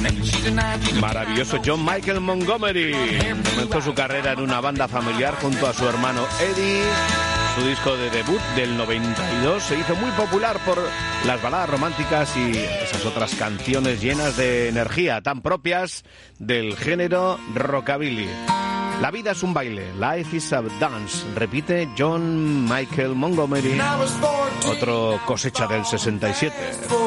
Maravilloso John Michael Montgomery. Comenzó su carrera en una banda familiar junto a su hermano Eddie. Su disco de debut del 92 se hizo muy popular por las baladas románticas y esas otras canciones llenas de energía tan propias del género rockabilly. La vida es un baile, life is a dance, repite John Michael Montgomery, otro cosecha del 67.